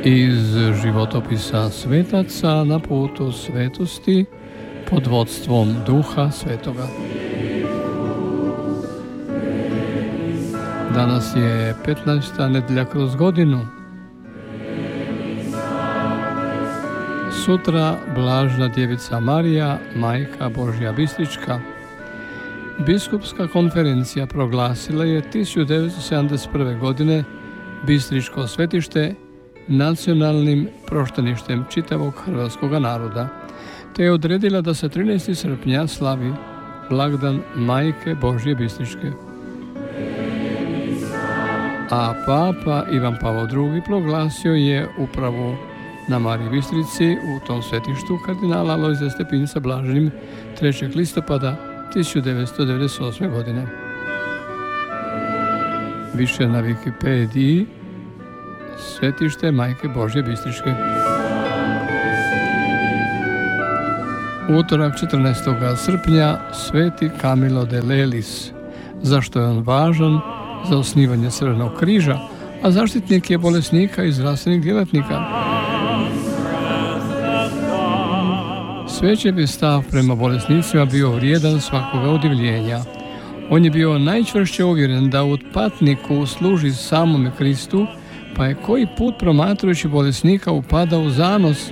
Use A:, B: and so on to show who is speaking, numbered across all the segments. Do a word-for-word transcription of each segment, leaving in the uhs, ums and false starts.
A: Iz životopisa svetaca na putu svetosti pod vodstvom Duha Svetoga. Danas je petnaesta nedjelja kroz godinu. Sutra Blažna Djevica Marija, Majka Božja Bistrička. Biskupska konferencija proglasila je tisuću devetsto sedamdeset prve. godine Bistričko svetište nacionalnim prošteništem čitavog hrvatskog naroda, te je odredila da se trinaestog srpnja slavi blagdan Majke Božje Bistričke. A papa Ivan Pavao drugi proglasio je upravo na Mariji Bistrici u tom svetištu kardinala Alojzija Stepinca blaženim trećeg listopada tisuću devetsto devedeset osme. godine. Više na Wikipediji svetište Majke Božje Bistričke. Utorak četrnaestog srpnja Sveti Camilo de Lelis. Zašto je on važan? Za osnivanje Crvenog križa, a zaštitnik je bolesnika i zdravstvenih djelatnika. Svećevi stav prema bolesnicima bio vrijedan svakoga udivljenja. On je bio najčvršće uvjeren da u patniku služi samome Kristu, pa je koji put promatrajući bolesnika upadao u zanos.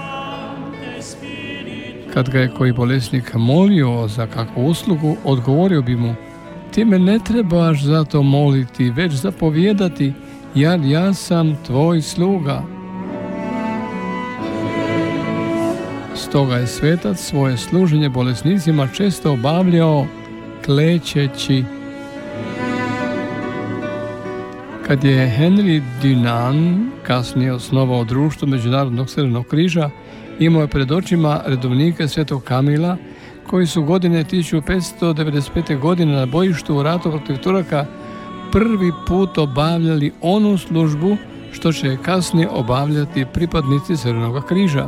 A: Kad ga je koji bolesnik molio za kakvu uslugu, odgovorio bi mu: ti me ne trebaš za to moliti, već zapovijedati, jer ja sam tvoj sluga. Stoga je svetac svoje služenje bolesnicima često obavljao klečeći. Kad je Henri Dunant kasnije osnovao društvo Međunarodnog Crvenog križa, imao je pred očima redovnike Svetog Kamila, koji su godine tisuću petsto devedeset pete. godine na bojištu u ratu protiv Turaka prvi put obavljali onu službu što će kasnije obavljati pripadnici Crvenog križa.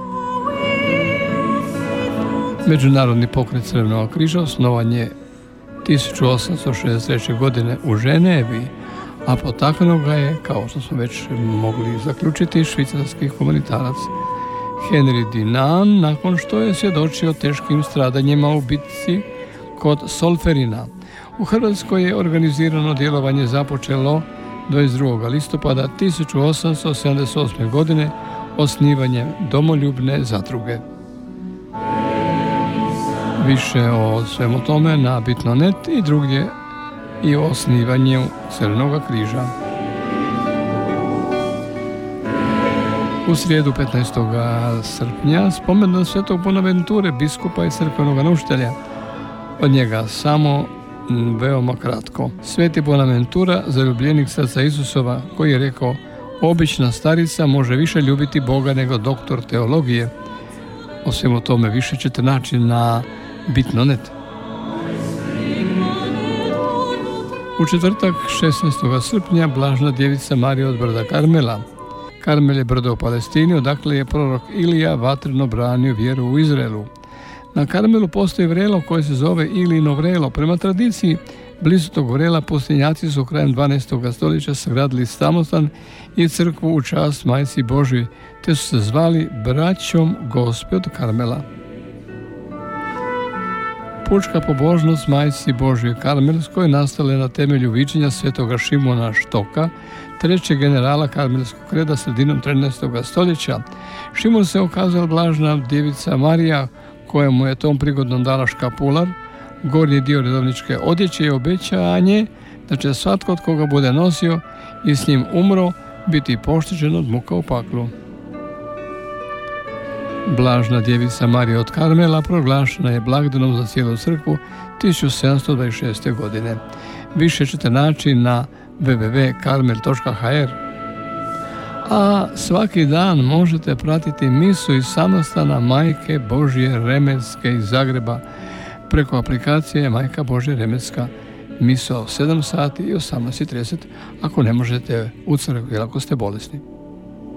A: Međunarodni pokret Crvenog križa osnovan je tisuću osamsto šezdeset treće. godine u Ženevi, a potaknuo ga je, kao što smo već mogli zaključiti, švicarski humanitarac Henri Dunant, nakon što je svjedočio teškim stradanjima u bitci kod Solferina. U Hrvatskoj je organizirano djelovanje započelo dvadeset drugog listopada tisuću osamsto sedamdeset osme. godine osnivanjem domoljubne zadruge. Više o svemu tome na bitno net i drugdje i o osnivanju Crvenog križa. U srijedu petnaestog srpnja spomendan Svetog Bonaventure, biskupa i crkvenog naučitelja. Od njega samo veoma kratko. Sveti Bonaventura, zaljubljenik srca Isusova, koji je rekao: obična starica može više ljubiti Boga nego doktor teologije. O svemu tome više ćete naći na bitno net. U četvrtak šesnaestog srpnja Blažna Djevica Marija od brda Karmela. Karmel je brdo u Palestini, odakle je prorok Ilija vatreno branio vjeru u Izraelu. Na Karmelu postoji vrelo koje se zove Ilijino vrelo. Prema tradiciji, blizu tog vrela pustinjaci su krajem dvanaestog stoljeća sagradili samostan i crkvu u čast Majci Božjoj, te su se zvali braćom Gospe od Karmela. Pučka pobožnost Majci Božjoj Karmelskoj nastala je na temelju viđenja svetoga Šimona Štoka, trećeg generala karmelskog reda sredinom trinaestog stoljeća. Šimon se okazala Blažna Djevica Marija, kojemu je tom prigodom dala škapular, gornji dio redovničke odjeće i obećanje da će svatko od koga bude nosio i s njim umro biti pošteđen od muka u paklu. Blažna Djevica Marija od Karmela proglašena je blagdanom za cijelu crkvu tisuću sedamsto dvadeset šeste. godine. Više ćete naći na w w w tačka karmel tačka h r. A svaki dan možete pratiti misu iz samostana Majke Božje Remetske iz Zagreba preko aplikacije Majka Božja Remetska. Misa o sedam sati i osamnaest i trideset ako ne možete u crkvi ili ako ste bolesni.